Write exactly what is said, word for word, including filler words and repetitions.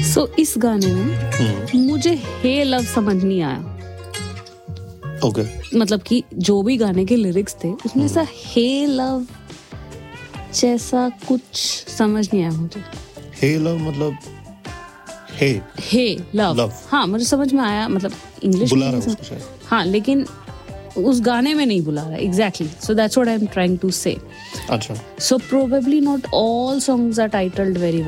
सो so, इस गाने में मुझे हे लव समझ नहीं आया. Okay okay. मतलब कि जो भी गाने के लिरिक्स थे उसमें सा हे लव जैसा कुछ समझ नहीं आया मुझे. हे लव मतलब हे हे लव लव हाँ मुझे समझ में आया, मतलब इंग्लिश बुला रहा उसको शायद. हाँ लेकिन उस गाने में नहीं बुला रहा. Exactly, so that's what I am trying to से. अच्छा. So probably not all songs are titled very